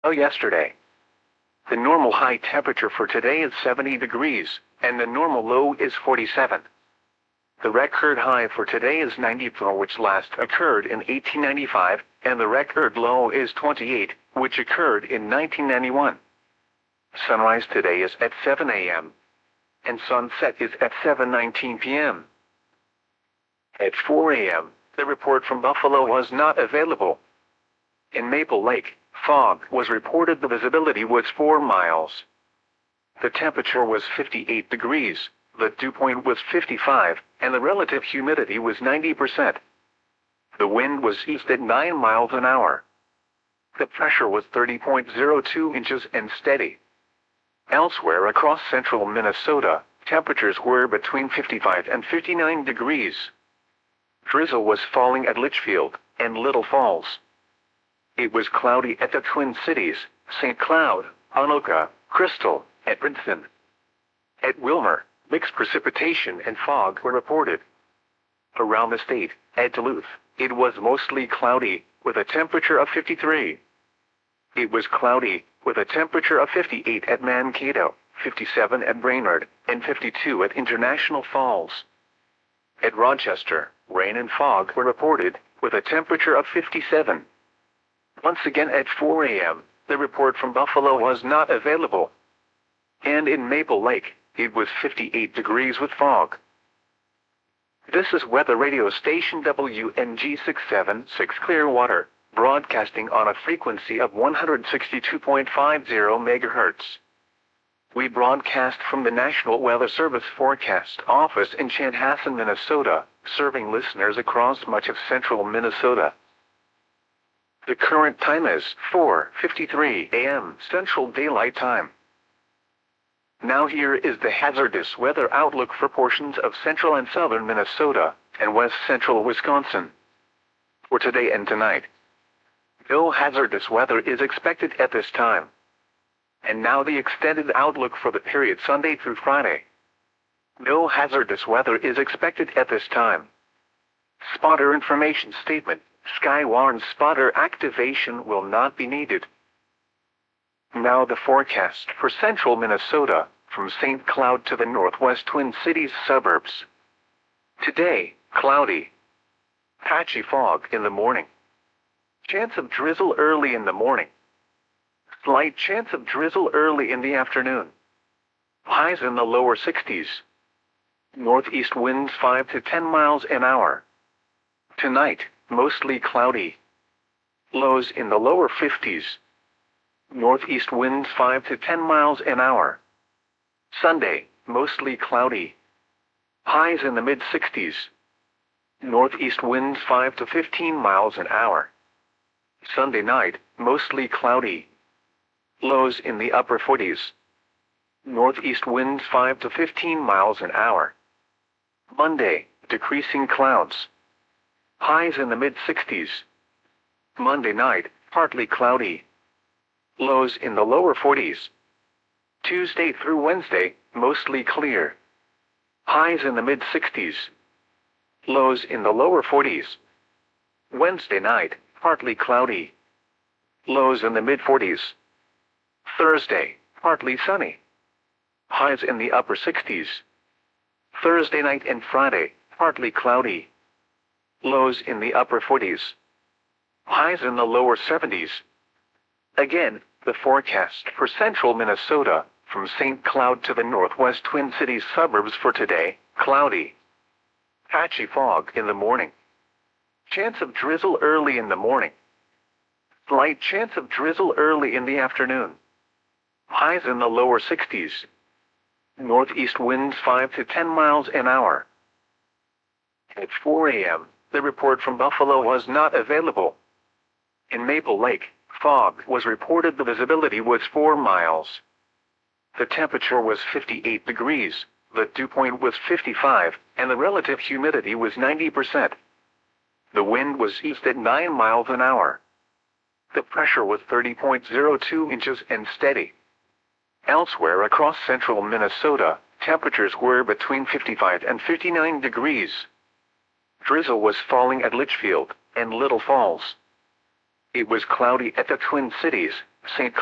Yesterday. The normal high temperature for today is 70 degrees, and the normal low is 47. The record high for today is 94, which last occurred in 1895, and the record low is 28, which occurred in 1991. Sunrise today is at 7 a.m. and sunset is at 7:19 p.m. At 4 a.m., the report from Buffalo was not available. In Maple Lake, fog was reported. The visibility was 4 miles. The temperature was 58 degrees, the dew point was 55, and the relative humidity was 90%. The wind was east at 9 miles an hour. The pressure was 30.02 inches and steady. Elsewhere across central Minnesota, temperatures were between 55 and 59 degrees. Drizzle was falling at Litchfield and Little Falls. It was cloudy at the Twin Cities, St. Cloud, Anoka, Crystal, and Princeton. At Wilmer, mixed precipitation and fog were reported. Around the state, at Duluth, it was mostly cloudy, with a temperature of 53. It was cloudy, with a temperature of 58 at Mankato, 57 at Brainerd, and 52 at International Falls. At Rochester, rain and fog were reported, with a temperature of 57. Once again at 4 a.m., the report from Buffalo was not available. And in Maple Lake, it was 58 degrees with fog. This is weather radio station WNG 676 Clearwater, broadcasting on a frequency of 162.50 MHz. We broadcast from the National Weather Service Forecast Office in Chanhassen, Minnesota, serving listeners across much of central Minnesota. The current time is 4:53 a.m. Central Daylight Time. Now here is the hazardous weather outlook for portions of central and southern Minnesota and west central Wisconsin. For today and tonight, no hazardous weather is expected at this time. And now the extended outlook for the period Sunday through Friday. No hazardous weather is expected at this time. Spotter information statement. Skywarn spotter activation will not be needed. Now the forecast for central Minnesota, from St. Cloud to the northwest Twin Cities suburbs. Today, cloudy. Patchy fog in the morning. Chance of drizzle early in the morning. Slight chance of drizzle early in the afternoon. Highs in the lower 60s. Northeast winds 5 to 10 miles an hour. Tonight, mostly cloudy. Lows in the lower 50s. Northeast winds 5 to 10 miles an hour. Sunday, mostly cloudy. Highs in the mid-60s. Northeast winds 5 to 15 miles an hour. Sunday night, mostly cloudy. Lows in the upper 40s. Northeast winds 5 to 15 miles an hour. Monday, decreasing clouds. Highs in the mid-60s. Monday night, partly cloudy. Lows in the lower 40s. Tuesday through Wednesday, mostly clear. Highs in the mid-60s. Lows in the lower 40s. Wednesday night, partly cloudy. Lows in the mid-40s. Thursday, partly sunny. Highs in the upper 60s. Thursday night and Friday, partly cloudy. Lows in the upper 40s. Highs in the lower 70s. Again, the forecast for central Minnesota, from St. Cloud to the northwest Twin Cities suburbs for today, cloudy. Patchy fog in the morning. Chance of drizzle early in the morning. Slight chance of drizzle early in the afternoon. Highs in the lower 60s. Northeast winds 5 to 10 miles an hour. At 4 a.m., the report from Buffalo was not available. In Maple Lake, fog was reported. The visibility was 4 miles. The temperature was 58 degrees, the dew point was 55, and the relative humidity was 90%. The wind was east at 9 miles an hour. The pressure was 30.02 inches and steady. Elsewhere across central Minnesota, temperatures were between 55 and 59 degrees. Drizzle was falling at Litchfield and Little Falls. It was cloudy at the Twin Cities, St.